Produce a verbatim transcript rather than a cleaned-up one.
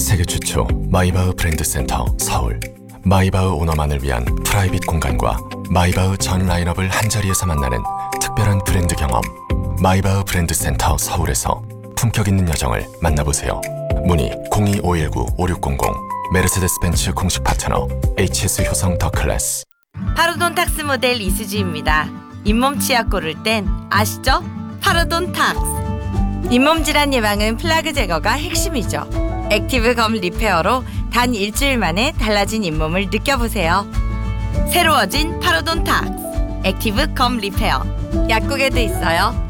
세계 최초 마이바흐 브랜드 센터 서울. 마이바흐 오너만을 위한 프라이빗 공간과 마이바흐 전 라인업을 한자리에서 만나는 특별한 브랜드 경험. 마이바흐 브랜드 센터 서울에서 품격 있는 여정을 만나보세요. 문의 공이 오일구 오육공공. 메르세데스 벤츠 공식 파트너 에이치에스 효성 더 클래스. 파로돈탁스 모델 이수지입니다. 잇몸 치약 고를 땐 아시죠? 파로돈탁스. 잇몸 질환 예방은 플라그 제거가 핵심이죠. 액티브 검 리페어로 단 일주일 만에 달라진 잇몸을 느껴보세요. 새로워진 파로돈탁스 액티브 검 리페어. 약국에도 있어요.